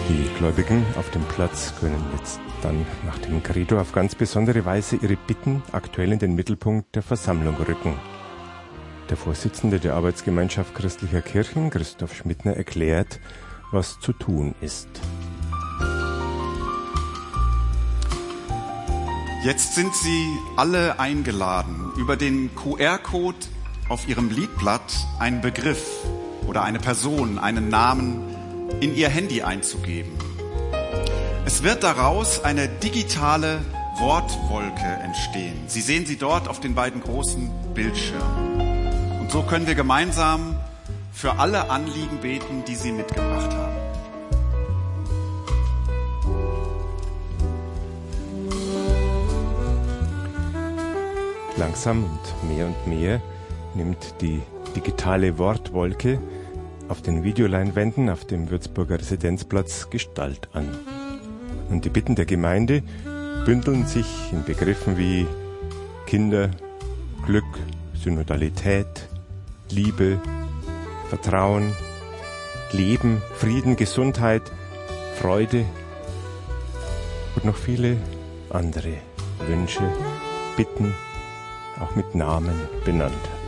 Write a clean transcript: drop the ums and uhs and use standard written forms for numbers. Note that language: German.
Die Gläubigen auf dem Platz können jetzt dann nach dem Credo auf ganz besondere Weise ihre Bitten aktuell in den Mittelpunkt der Versammlung rücken. Der Vorsitzende der Arbeitsgemeinschaft christlicher Kirchen, Christoph Schmidtner, erklärt, was zu tun ist. Jetzt sind Sie alle eingeladen, über den QR-Code auf Ihrem Liedblatt einen Begriff oder eine Person, einen Namen in Ihr Handy einzugeben. Es wird daraus eine digitale Wortwolke entstehen. Sie sehen sie dort auf den beiden großen Bildschirmen. Und so können wir gemeinsam für alle Anliegen beten, die Sie mitgebracht haben. Langsam und mehr nimmt die digitale Wortwolke auf den Videoleinwänden auf dem Würzburger Residenzplatz Gestalt an. Und die Bitten der Gemeinde bündeln sich in Begriffen wie Kinder, Glück, Synodalität, Liebe, Vertrauen, Leben, Frieden, Gesundheit, Freude und noch viele andere Wünsche, Bitten, auch mit Namen benannt.